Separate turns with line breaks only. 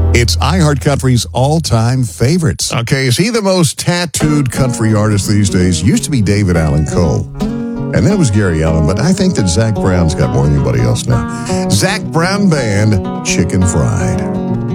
It's iHeartCountry's all-time favorites. Okay, is he the most tattooed country artist these days? Used to be David Allan Coe. And then it was Gary Allan, but I think that Zac Brown's got more than anybody else now. Zac Brown Band, Chicken Fried.